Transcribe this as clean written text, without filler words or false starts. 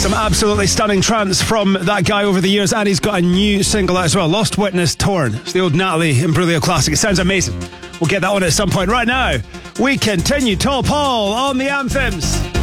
Some absolutely stunning trance from that guy over the years, and he's got a new single out as well, Lost Witness Torn. It's the old Natalie Imbruglia classic. It sounds amazing. We'll get that one at some point. Right now, we continue Tall Paul on the Anthems.